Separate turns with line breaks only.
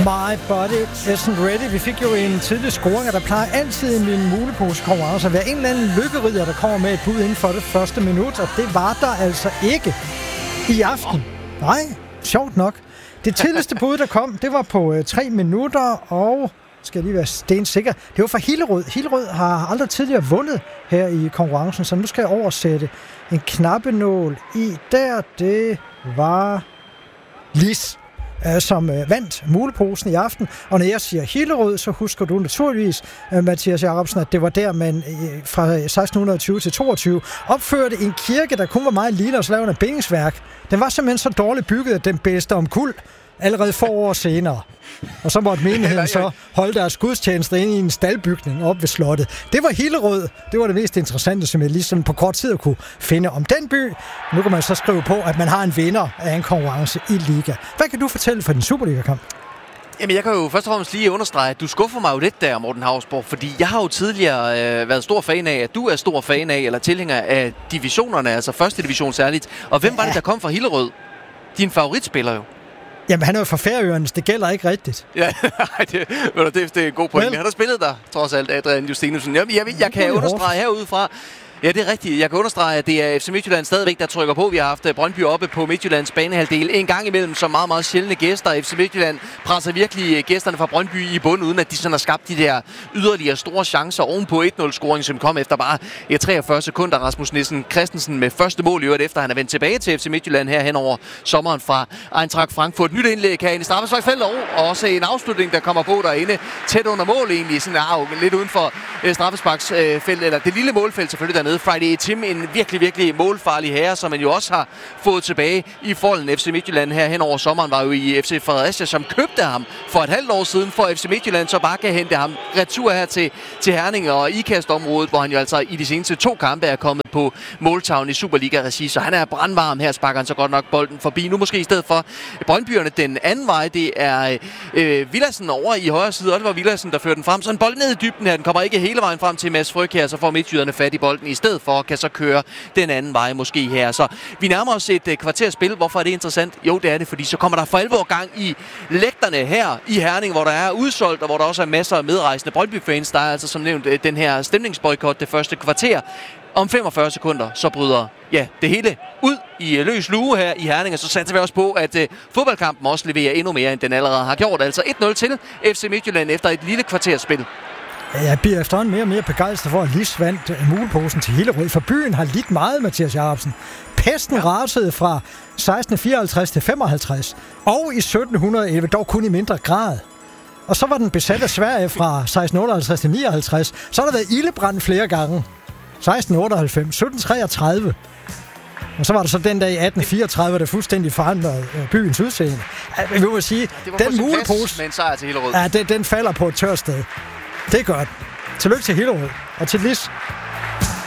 My body isn't ready. Vi fik jo en tidlig scoring, og der plejer altid i min mulepose-konkurrence at være en eller anden lykkerider, der kommer med et bud inden for det første minut, og det var der altså ikke i aften. Nej, sjovt nok. Det tidligste bud, der kom, det var på 3 minutter, og skal jeg lige være stensikker, det var fra Hillerød. Hillerød har aldrig tidligere vundet her i konkurrencen, så nu skal jeg oversætte en knappenål i der. Det var Lis, som vandt muleposen i aften. Og når jeg siger Hillerød, så husker du naturligvis, Mathias Jacobsen, at det var der, man fra 1620 til 22 opførte en kirke, der kun var meget lille og så lavede en bindingsværk. Den var simpelthen så dårligt bygget, at den bedste omkuld allerede få år senere. Og så måtte menigheden så holde deres gudstjenester inde i en staldbygning op ved slottet. Det var Hillerød. Det var det mest interessante, som jeg lige sådan på kort tid kunne finde om den by. Nu kan man så skrive på, at man har en vinder af en konkurrence i Liga. Hvad kan du fortælle for din Superliga-kamp?
Jamen, jeg kan jo først og fremmest lige understrege, at du skuffer mig jo lidt der, Morten Hausborg, fordi jeg har jo tidligere været stor fan af, at du er stor fan af, eller tilhænger af divisionerne, altså første division særligt. Og hvem var det, der kom fra Hillerød? Din favoritspiller jo.
Jamen, han er jo fra Færøerne, det gælder ikke rigtigt.
Ja, det er en god point. Han har spillet der, trods alt, Adrian Justinussen. Jeg kan understrege herudefra. Ja, det er rigtigt. Jeg kan understrege, at det er FC Midtjylland stadigvæk, der trykker på. Vi har haft Brøndby oppe på Midtjyllands banehalvdel en gang imellem som meget, meget sjældne gæster. FC Midtjylland presser virkelig gæsterne fra Brøndby i bund, uden at de sådan har skabt de der yderligere store chancer ovenpå 1-0-scoring, som kom efter bare 43 sekunder. Rasmus Nielsen Christensen med første mål i øvrigt, efter han er vendt tilbage til FC Midtjylland her hen over sommeren fra Eintracht Frankfurt. Nyt indlæg herinde i straffesparksfeltet, og også en afslutning, der kommer på derinde tæt under mål egentlig. Sådan lidt uden for straffesparksfeltet, eller det lille målfelt selvfølgelig dernede. Friday Tim, en virkelig, virkelig målfarlig herre, som man jo også har fået tilbage i Folden. FC Midtjylland her hen over sommeren var jo i FC Fredericia, som købte ham for et halvt år siden, for FC Midtjylland så bare kan hente ham retur her til Herning og ikastområdet, hvor han jo altså i de seneste 2 kampe er kommet på måltavlen i Superliga-regi, så han er brandvarm. Her sparker han så godt nok bolden forbi. Nu måske i stedet for Brøndbyerne den anden vej, det er Villadsen over i højre side, og det var Villadsen, der førte den frem. Så en bold ned i dybden her, den kommer ikke hele vejen frem til Mads Fryg her, så får Midtjyderne fat i bolden i stedet for, kan så køre den anden vej måske her. Så vi nærmer os et kvarters spil. Hvorfor er det interessant? Jo, det er det, fordi så kommer der for alvor gang i lægterne her i Herning, hvor der er udsolgt, og hvor der også er masser af medrejsende Brøndby-fans. Der er altså som nævnt den her stemningsboykot det første kvarter. Om 45 sekunder, så bryder det hele ud i løs luge her i Herning, og så satser vi også på, at fodboldkampen også leverer endnu mere, end den allerede har gjort. Altså 1-0 til FC Midtjylland efter et lille kvarters spil.
Jeg bliver efterhånden mere og mere begejstret for, at Lis vandt muleposen til Hillerød, for byen har lidt meget, Mathias Jacobsen. Pesten rasede fra 1654 til 55, og i 1711 dog kun i mindre grad. Og så var den besat af Sverige fra 1658 til 59. Så har der været ildebrand flere gange. 1698, 1733. Og så var der så den dag i 1834, der fuldstændig forandrede byens udseende. Jeg vil sige, den mulepose
med en sejr til Hillerød.
Ja, den falder på et tørt sted. Det er godt. Tillykke til Hillerød og til Lis.